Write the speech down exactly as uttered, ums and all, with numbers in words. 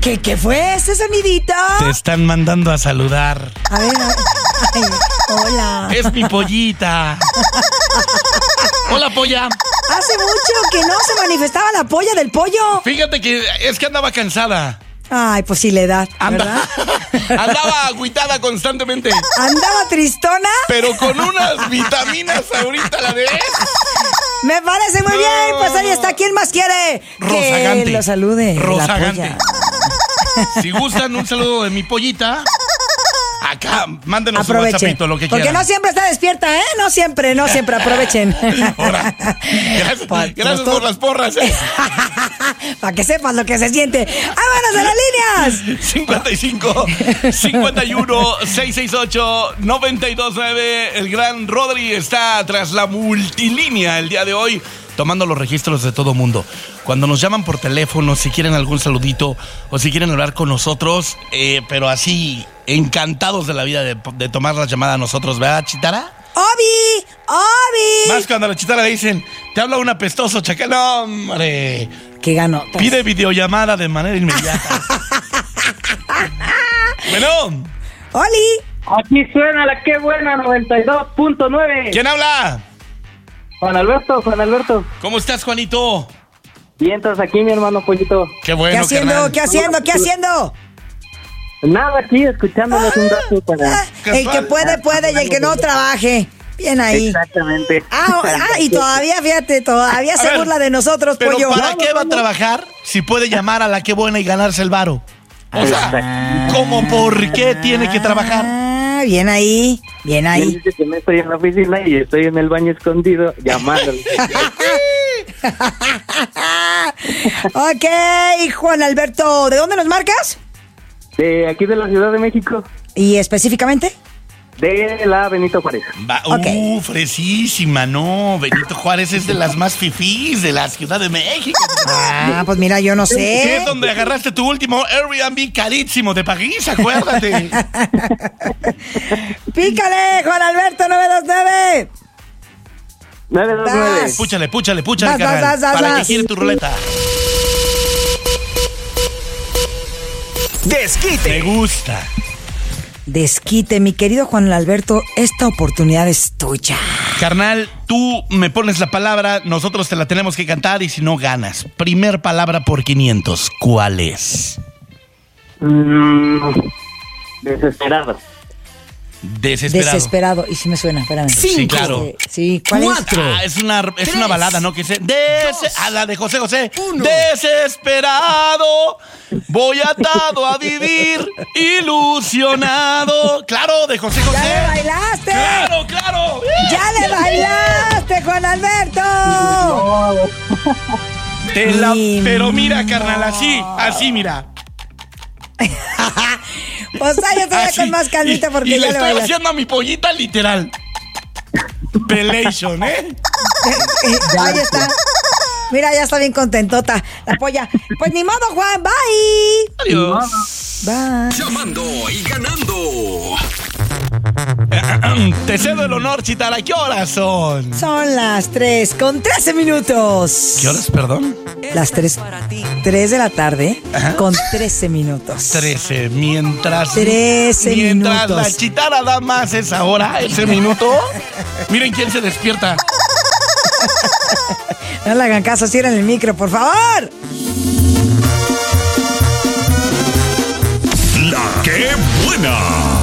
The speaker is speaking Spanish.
¿Qué, qué fue ese sonidito? Te están mandando a saludar. A ver, a ver. Ay, hola. Es mi pollita. Hola, polla. Hace mucho que no se manifestaba la polla del pollo. Fíjate que es que andaba cansada. Ay, pues sí, la edad, ¿verdad? Anda, andaba agüitada constantemente. ¿Andaba tristona? Pero con unas vitaminas ahorita, ¿la ves? Me parece muy No. bien, pues ahí está. ¿Quién más quiere Rozagante. que lo salude? La Rozagante. polla. Si gustan un saludo de mi pollita, acá, mándenos un Aprovechen, WhatsAppito, lo que porque quieran. no siempre está despierta, ¿eh? No siempre, no siempre, aprovechen. Ahora, gracias, Pa- gracias pues, por las porras. ¿eh? Para que sepas lo que se siente. ¡Vámonos a las líneas! cincuenta y cinco, cincuenta y uno, seiscientos sesenta y ocho, noventa y dos nueve. El gran Rodri está tras la multilínea el día de hoy, tomando los registros de todo mundo. Cuando nos llaman por teléfono, si quieren algún saludito o si quieren hablar con nosotros, eh, pero así, encantados de la vida de, de tomar la llamada a nosotros, ¿verdad, Chitara? ¡Obi! ¡Obi! Más cuando a la Chitara le dicen, te habla un apestoso chacal. No, hombre. ¡Qué ganó! Pide videollamada de manera inmediata. Bueno. ¡Oli! Aquí suena la que buena noventa y dos punto nueve. ¿Quién habla? Juan Alberto, Juan Alberto. ¿Cómo estás, Juanito? Vientos aquí, mi hermano Pollito. Qué bueno, ¿Qué haciendo? carnal. ¿Qué haciendo? ¿Qué haciendo? Nada, aquí escuchándolos un rato para... Ah, el que puede, puede, y el que no trabaje. Bien ahí. Exactamente. Ah, ah, y todavía, fíjate, todavía A se ver, burla de nosotros, Pero pollo. ¿para qué va a trabajar si puede llamar a la que buena y ganarse el varo? O sea, ¿cómo por qué tiene que trabajar? Ah, bien ahí, bien Él ahí. dice que no estoy en la oficina y estoy en el baño escondido llamándole. Ok, Juan Alberto, ¿de dónde nos marcas? De aquí de la Ciudad de México, ¿Y específicamente? de la Benito Juárez. Va, Ok. Uh, fresísima, no. Benito Juárez es de las más fifís de la Ciudad de México. Ah, pues mira, yo no ¿Qué sé. es donde agarraste tu último Airbnb carísimo de París? Acuérdate. Pícale, Juan Alberto, nueve dos nueve. nueve dos nueve. Vas. Púchale, púchale, púchale, Vas, carnal. vas, vas, ¿Para vas. qué quiere tu ruleta? Me Desquite. gusta. Desquite, mi querido Juan Alberto, esta oportunidad es tuya. Carnal, tú me pones la palabra, nosotros te la tenemos que cantar y si no ganas. Primer palabra por quinientos, ¿cuál es? Mm, desesperado. Desesperado. Desesperado. Y sí me suena, espérame. Sí, claro. Eh, sí, ¿cuál es? Cuatro. Ah, es una, es Tres. una balada, ¿no? Que se, des, Dos. ah, la de José José. Uno. Desesperado, voy atado a vivir, ilusionado. Claro, de José José. ¡Ya le bailaste! ¡Claro, claro! ¡Ya le bailaste, Juan Alberto! Te la- Ni pero mira, carnal, así, así, mira. Pues ahí estoy Así. con más calmita Y- porque y ya le le estoy bailaste. haciendo a mi pollita literal. Pelation, ¿eh? Eh, ahí está. Mira, ya está bien contentota la polla. Pues ni modo, Juan, bye. Adiós. Bye. Llamando y ganando. Te cedo el honor, Chitara. ¿Qué horas son? Son las tres con trece minutos. ¿Qué horas, perdón? Las tres, tres de la tarde Ajá. con trece minutos. Trece. Mientras. Trece Mientras minutos. la Chitara da más esa hora, ese minuto. Miren quién se despierta. No le hagan caso, cierren el micro, por favor. La que buena.